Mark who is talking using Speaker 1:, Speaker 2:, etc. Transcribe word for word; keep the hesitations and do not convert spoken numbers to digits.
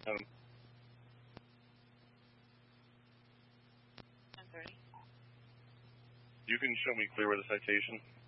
Speaker 1: Um,
Speaker 2: ten thirty.
Speaker 1: you can show me clear with the citation.